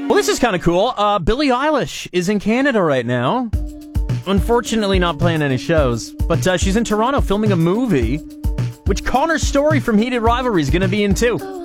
Well, this is kind of cool. Billie Eilish is in Canada right now. Unfortunately, not playing any shows. But she's in Toronto filming a movie, which Connor Story from Heated Rivalry is going to be in too.